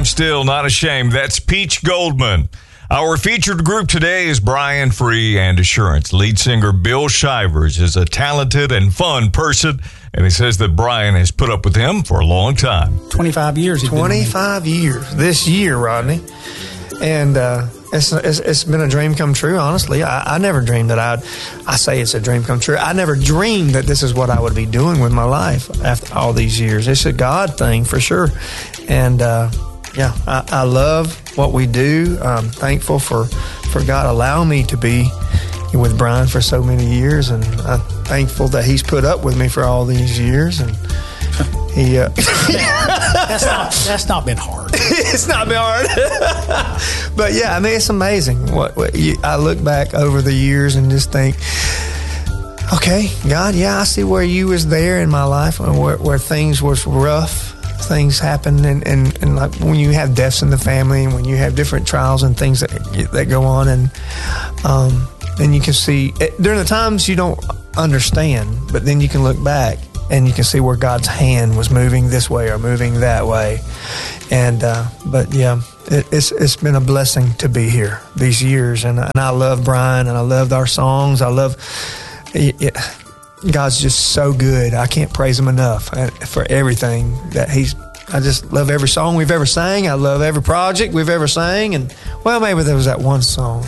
I'm still not ashamed. That's Peach Goldman. Our featured group today is Brian Free and Assurance. Lead singer Bill Shivers is a talented and fun person, and he says that Brian has put up with him for a long time. 25 years. 25 years this year, Rodney. And it's been a dream come true, honestly. I never dreamed that I say it's a dream come true. I never dreamed that this is what I would be doing with my life after all these years. It's a God thing for sure. And, I love what we do. I'm thankful for God allowing me to be with Brian for so many years, and I'm thankful that he's put up with me for all these years. And he that's not been hard. It's not been hard. But yeah, I mean, it's amazing. I look back over the years and just think, okay, God, yeah, I see where you was there in my life, and where things was rough. Things happen, and like when you have deaths in the family, and when you have different trials and things that go on, and you can see during the times you don't understand, but then you can look back and you can see where God's hand was moving this way or moving that way, and but yeah, it's been a blessing to be here these years, and I love Brian, and I loved our songs. I love it. God's just so good. I can't praise him enough for everything that I just love every song we've ever sang. I love every project we've ever sang. And, well, maybe there was that one song.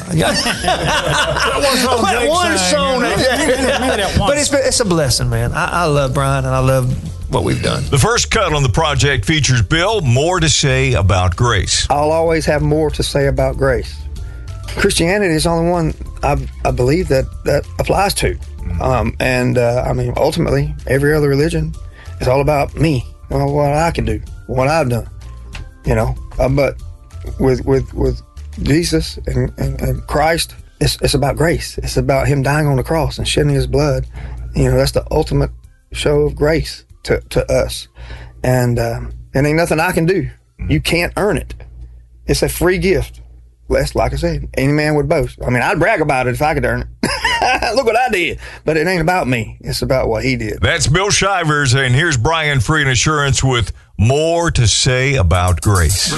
That one song. But it's a blessing, man. I love Brian, and I love what we've done. The first cut on the project features Bill, More to Say About Grace. I'll always have more to say about grace. Christianity is the only one I believe that applies to. I mean, ultimately, every other religion is all about me, what I can do, what I've done, but with Jesus and Christ, it's about grace. It's about him dying on the cross and shedding his blood. That's the ultimate show of grace to us. And ain't nothing I can do. You can't earn it. It's a free gift. Lest, like I said, any man would boast. I mean, I'd brag about it if I could earn it. Look what I did. But it ain't about me. It's about what he did. That's Bill Shivers, and here's Brian Free and Assurance with More to Say About Grace.